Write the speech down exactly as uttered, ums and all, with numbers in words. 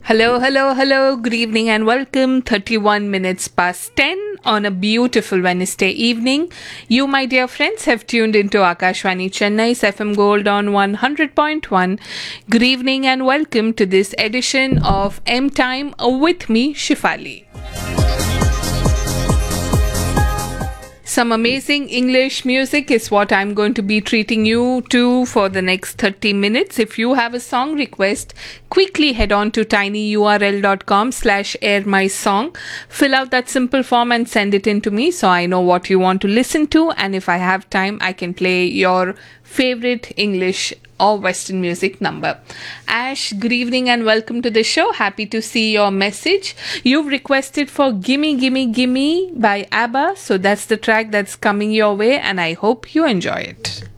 Hello, hello, hello. Good evening and welcome. thirty-one minutes past ten on a beautiful Wednesday evening. You, my dear friends, have tuned into Akashvani Chennai's F M Gold on one hundred point one. Good evening and welcome to this edition of M Time with me, Shifali. Some amazing English music is what I'm going to be treating you to for the next thirty minutes. If you have a song request, quickly head on to tinyurl.com slash air my song. Fill out that simple form and send it in to me so I know what you want to listen to. And if I have time, I can play your favorite English or Western music number. Ash, good evening and welcome to the show. Happy to see your message. You've requested for Gimme Gimme Gimme by ABBA. So that's the track that's coming your way and I hope you enjoy it.